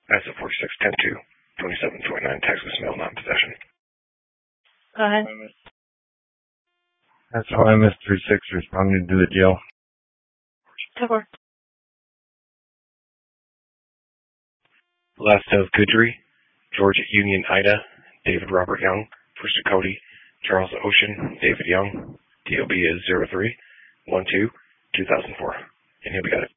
As of 4610-2, 2729, Texas mail non-possession. Go ahead. That's OMS 36 responding to the deal. Cover. Last of Goodry, George Union Ida, David Robert Young, First Cody, Charles Ocean, David Young. DOB is 03-12-2004. And here we got it.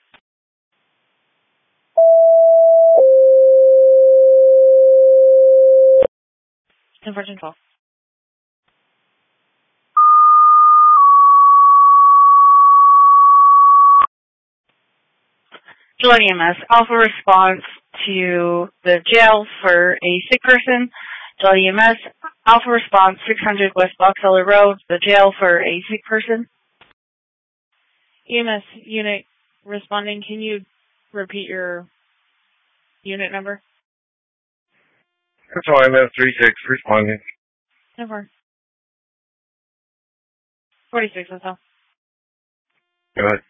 Conversion 12. July EMS, Alpha response to the jail for a sick person. July EMS, Alpha response 600 West Boxelder Road, the jail for a sick person. EMS unit responding, can you repeat your unit number? That's OMS 36 responding. Number 46, that's all. Go ahead.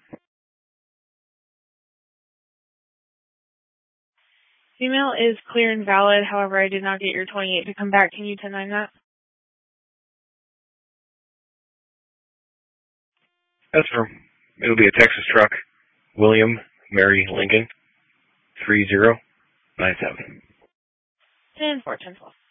Email is clear and valid, however, I did not get your 28 to come back. Can you 10-9 that? That's for, it'll be a Texas truck. William Mary Lincoln, 3097. 10-4, 10-12.